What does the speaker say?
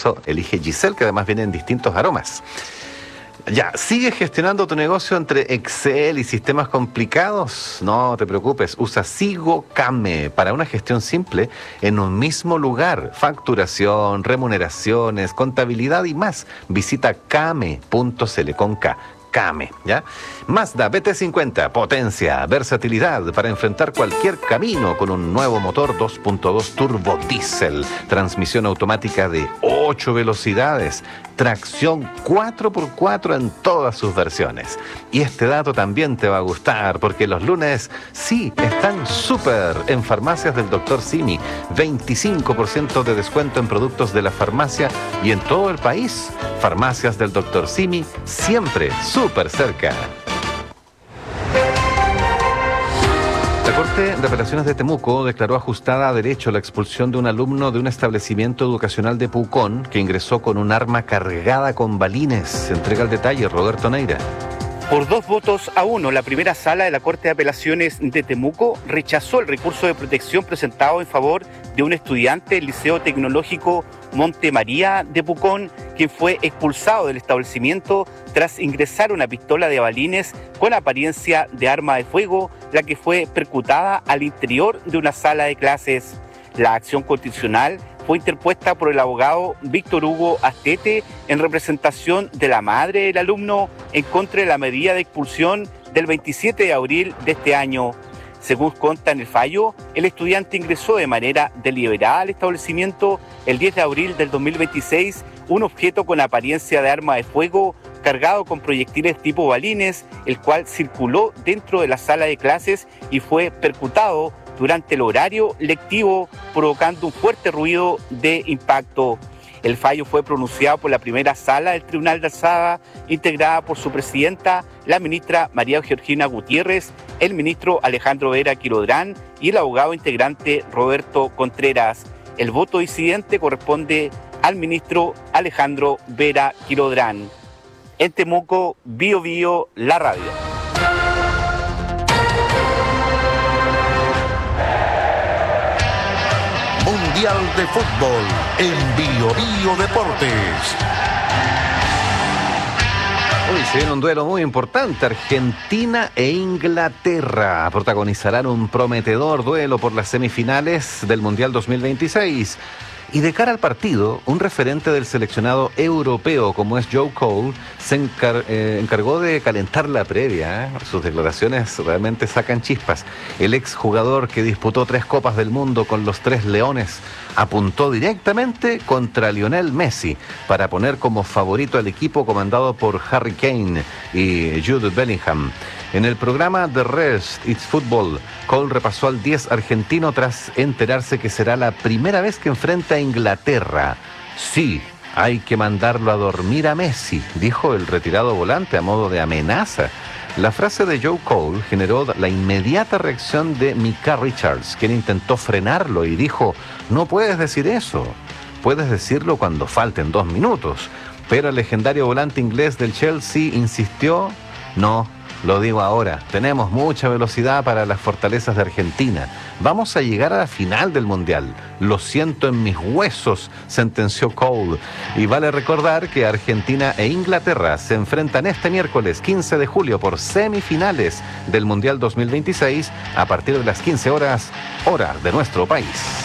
eso elige Giselle, que además viene en distintos aromas. Ya, ¿sigues gestionando tu negocio entre Excel y sistemas complicados? No te preocupes, usa SigoCame para una gestión simple en un mismo lugar. Facturación, remuneraciones, contabilidad y más. Visita kame.cl con K. Kame, ¿ya? Mazda BT50, potencia, versatilidad para enfrentar cualquier camino con un nuevo motor 2.2 turbo diésel, transmisión automática de 8 velocidades, tracción 4x4 en todas sus versiones. Y este dato también te va a gustar porque los lunes sí están súper en farmacias del Dr. Simi. 25% de descuento en productos de la farmacia y en todo el país. Farmacias del Dr. Simi, siempre súper cerca. La Corte de Apelaciones de Temuco declaró ajustada a derecho la expulsión de un alumno de un establecimiento educacional de Pucón que ingresó con un arma cargada con balines. Se entrega el detalle Roberto Neira. Por 2-1, la primera sala de la Corte de Apelaciones de Temuco rechazó el recurso de protección presentado en favor de un estudiante del Liceo Tecnológico Montemaría de Pucón, quien fue expulsado del establecimiento tras ingresar una pistola de balines con apariencia de arma de fuego, la que fue percutada al interior de una sala de clases. La acción constitucional fue interpuesta por el abogado Víctor Hugo Astete en representación de la madre del alumno en contra de la medida de expulsión del 27 de abril de este año. Según consta en el fallo, el estudiante ingresó de manera deliberada al establecimiento el 10 de abril del 2026 un objeto con apariencia de arma de fuego cargado con proyectiles tipo balines, el cual circuló dentro de la sala de clases y fue percutado durante el horario lectivo, provocando un fuerte ruido de impacto. El fallo fue pronunciado por la primera sala del Tribunal de Alzada, integrada por su presidenta, la ministra María Georgina Gutiérrez, el ministro Alejandro Vera Quilodrán y el abogado integrante Roberto Contreras. El voto disidente corresponde al ministro Alejandro Vera Quilodrán. En Temuco, Bio Bio, la radio. Mundial de Fútbol en Bio Bio Deportes. Uy, se viene un duelo muy importante. Argentina e Inglaterra protagonizarán un prometedor duelo por las semifinales del Mundial 2026. Y de cara al partido, un referente del seleccionado europeo como es Joe Cole se encargó de calentar la previa. Sus declaraciones realmente sacan chispas. El exjugador que disputó 3 Copas del Mundo con los 3 Leones apuntó directamente contra Lionel Messi para poner como favorito al equipo comandado por Harry Kane y Jude Bellingham. En el programa The Rest It's Football, Cole repasó al 10 argentino tras enterarse que será la primera vez que enfrenta a Inglaterra. Sí, hay que mandarlo a dormir a Messi, dijo el retirado volante a modo de amenaza. La frase de Joe Cole generó la inmediata reacción de Micah Richards, quien intentó frenarlo y dijo: no puedes decir eso, puedes decirlo cuando falten 2 minutos. Pero el legendario volante inglés del Chelsea insistió: no, lo digo ahora, tenemos mucha velocidad para las fortalezas de Argentina. Vamos a llegar a la final del Mundial. Lo siento en mis huesos, sentenció Cole. Y vale recordar que Argentina e Inglaterra se enfrentan este miércoles 15 de julio por semifinales del Mundial 2026 a partir de las 15 horas, hora de nuestro país.